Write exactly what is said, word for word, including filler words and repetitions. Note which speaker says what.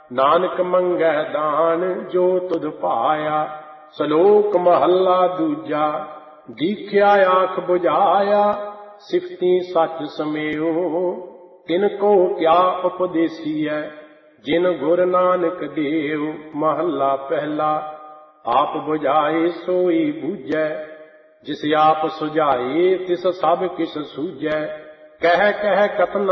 Speaker 1: ਨਾਨਕ ਮੰਗੈ ਦਾਨ ਜੋ ਤੁਧ ਪਾਇਆ। ਸ਼ਲੋਕ ਮਹੱਲਾ ਦੂਜਾ। ਦੀਖਿਆ ਆਖ ਬੁਝਾਇਆ ਸਿਫਤੀ ਸੱਚ ਸਮੇਓ। ਤਿਨ ਕੋ ਕਿਆ ਉਪਦੇਸੀਐ ਜਿਨ ਗੁਰ ਨਾਨਕ ਦੇਵ। ਮਹੱਲਾ ਪਹਿਲਾ। ਆਪ ਬੁਝਾਏ ਸੋਈ ਬੂਝੈ ਜਿਸ ਆਪ ਸੁਝਾਏ ਤਿਸ ਸਭ ਕਿਛ ਸੂਝੈ। ਕਹਿ ਕਹਿ ਕਤਨਾ